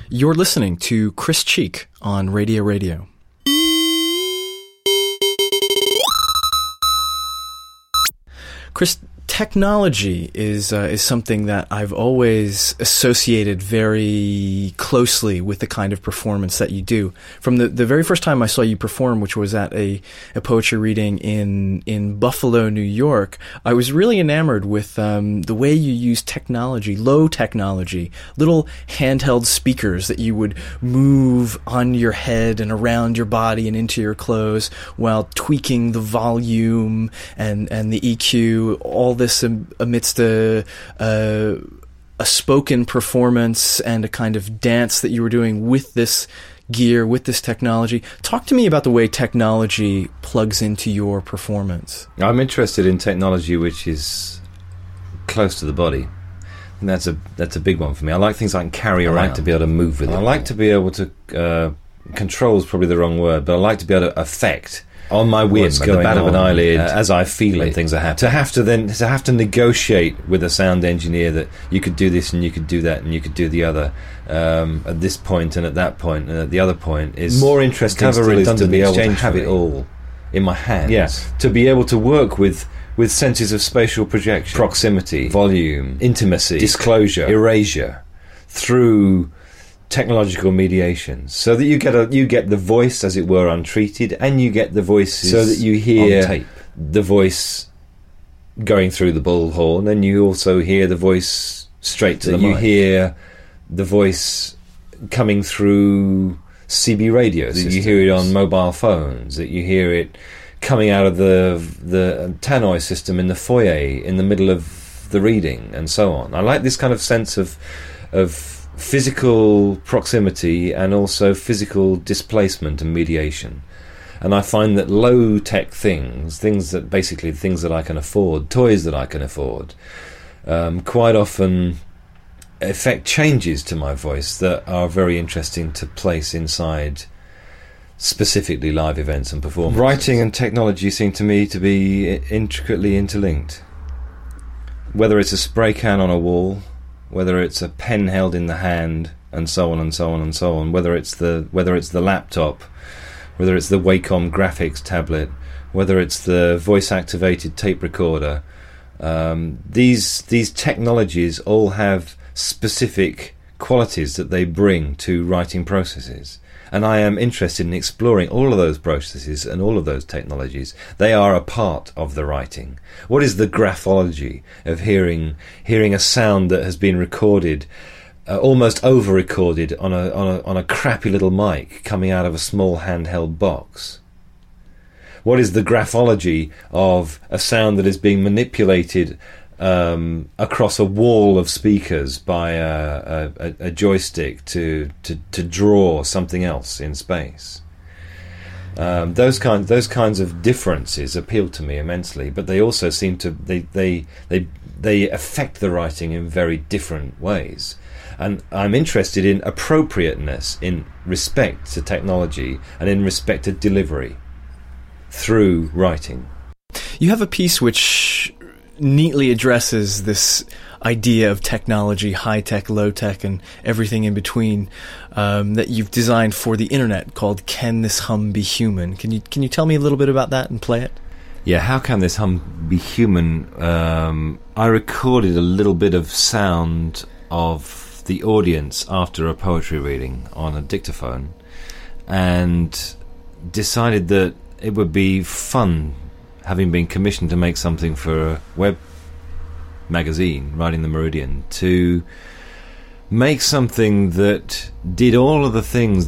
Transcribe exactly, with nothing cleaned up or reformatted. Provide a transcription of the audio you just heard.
You're listening to Chris Cheek on Radio Radio. Chris, technology is uh, is something that I've always associated very closely with the kind of performance that you do. From the, the very first time I saw you perform, which was at a, a poetry reading in in Buffalo, New York, I was really enamored with um, the way you use technology, low technology, little handheld speakers that you would move on your head and around your body and into your clothes while tweaking the volume and, and the E Q, all this amidst a, a a spoken performance and a kind of dance that you were doing with this gear, with this technology. Talk to me about the way technology plugs into your performance. I'm interested in technology which is close to the body, and that's a that's a big one for me. I like things I can carry around. I like to be able to move with it. I like to be able to uh, control is probably the wrong word, but I like to be able to affect on my whim, at the bat of an eyelid, uh, as I feel it, things are happening. To have to then to have to negotiate with a sound engineer that you could do this and you could do that and you could do the other um, at this point and at that point and at the other point is more interesting. Still is to be able to have it all in my hands. Yes, yeah. To be able to work with with senses of spatial projection, proximity, volume, intimacy, disclosure, erasure through technological mediations, so that you get a you get the voice, as it were, untreated, and you get the voices so that you hear on tape. The voice going through the bullhorn, and you also hear the voice straight to the mic. You hear the voice coming through C B radio, that you hear it on mobile phones, that you hear it coming out of the the tannoy system in the foyer in the middle of the reading, and so on. I like this kind of sense of of physical proximity and also physical displacement and mediation. And I find that low-tech things, things that basically things that I can afford, toys that I can afford, um, quite often effect changes to my voice that are very interesting to place inside specifically live events and performances. Writing and technology seem to me to be intricately interlinked. Whether it's a spray can on a wall, whether it's a pen held in the hand, and so on and so on and so on, whether it's the whether it's the laptop, whether it's the Wacom graphics tablet, whether it's the voice-activated tape recorder, um, these these technologies all have specific qualities that they bring to writing processes. And I am interested in exploring all of those processes and all of those technologies. They are a part of the writing. What is the graphology of hearing hearing a sound that has been recorded, uh, almost over-recorded on a, on a on a crappy little mic coming out of a small handheld box? What is the graphology of a sound that is being manipulated Um, across a wall of speakers by a, a, a joystick to, to, to draw something else in space? Um, those kind those kinds of differences appeal to me immensely, but they also seem to they they they they affect the writing in very different ways. And I'm interested in appropriateness in respect to technology and in respect to delivery through writing. You have a piece which neatly addresses this idea of technology, high-tech, low-tech, and everything in between, um, that you've designed for the internet, called "Can This Hum Be Human?" Can you can you tell me a little bit about that and play it? Yeah, how can this hum be human? Um, I recorded a little bit of sound of the audience after a poetry reading on a dictaphone, and decided that it would be fun, having been commissioned to make something for a web magazine, Writing the Meridian, to make something that did all of the things